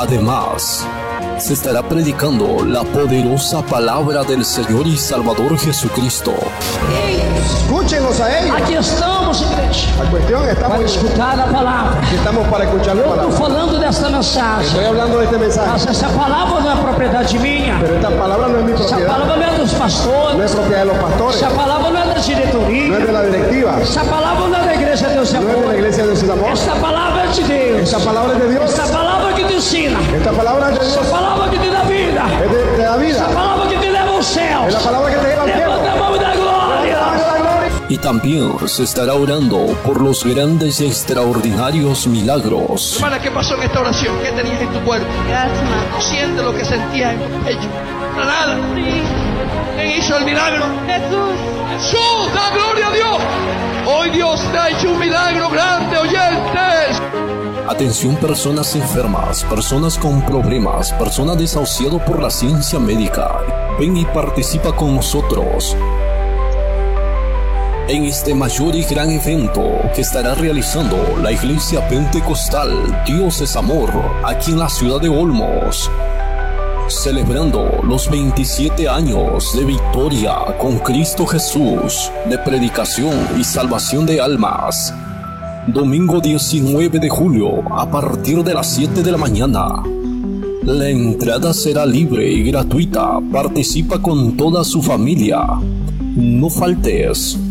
Además, se estará predicando la poderosa palabra del Señor y Salvador Jesucristo. Escúchenos a ellos. Aqui estamos, igreja, La cuestión para estamos escutar a palavra. aquí estamos para escuchar la Eu estou palabra. falando desta mensagem, Estoy hablando de este mensaje, mas essa palavra não é propriedade minha. pero esta palabra no es mi Essa propiedad, palavra não é dos no es pastores. propiedad de los pastores, Essa palavra não é da no es diretoria. de la directiva, Essa palavra não é da igreja Deus e no es de la Amor. iglesia de Dios y Amor. Essa palavra é de Deus. Esta palabra es de Dios, Essa palavra que te ensina. esta palabra es de Essa Dios, palavra que te dá vida. es de la vida, Essa palavra que te leva aos céus. es la palabra que te lleva al cielo. Levanta a mão e dá glória. La gloria. Y también se estará orando por los grandes y extraordinarios milagros. Hermana, ¿qué pasó en esta oración? ¿Qué tenías en tu cuerpo? Asma. ¿No sientes lo que sentías en tu pecho? Para nada. Sí. ¿Quién hizo el milagro? Jesús. Jesús, da gloria a Dios. Hoy Dios te ha hecho un milagro grande, oyentes. Atención, personas enfermas, personas con problemas, personas desahuciadas por la ciencia médica. Ven y participa con nosotros en este mayor y gran evento que estará realizando la Iglesia Pentecostal Dios es Amor aquí en la ciudad de Olmos, celebrando los 27 años de victoria con Cristo Jesús, de predicación y salvación de almas. Domingo 19 de julio a partir de las 7 de la mañana. La entrada será libre y gratuita. Participa con toda su familia. No faltes.